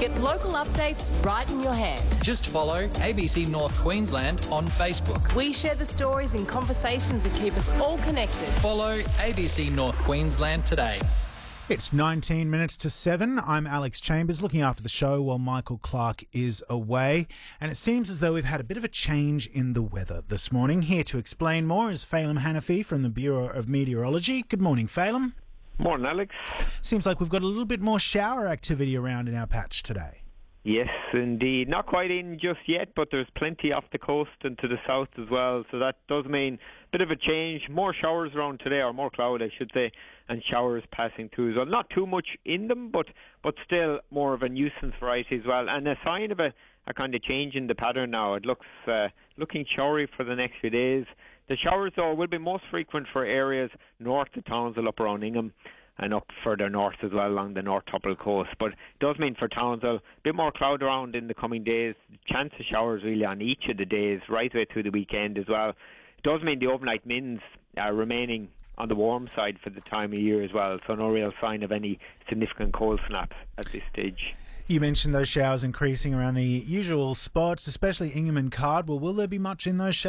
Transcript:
Get local updates right in your hand. Just follow ABC North Queensland on Facebook. We share the stories and conversations that keep us all connected. Follow ABC North Queensland today. It's 19 minutes to 7. I'm Alex Chambers, looking after the show while Michael Clark is away. And it seems as though we've had a bit of a change in the weather this morning. Here to explain more is Phelim Hanafi from the Bureau of Meteorology. Good morning, Phelim. Morning, Alex. Seems like we've got a little bit more shower activity around in our patch today. Yes, indeed. Not quite in just yet, but there's plenty off the coast and to the south as well. So that does mean a bit of a change. More showers around today, or more cloud, I should say, and showers passing through as well. Not too much in them, but still more of a nuisance variety as well. And a sign of a kind of change in the pattern now. It looks looking showery for the next few days. The showers, though, will be most frequent for areas north of Townsville, up around Ingham, and up further north as well along the North Tupple coast. But it does mean for Townsville, a bit more cloud around in the coming days. Chance of showers really on each of the days, right way through the weekend as well. It does mean the overnight mins are remaining on the warm side for the time of year as well, so no real sign of any significant cold snaps at this stage. You mentioned those showers increasing around the usual spots, especially Ingham and Cardwell. Will there be much in those showers?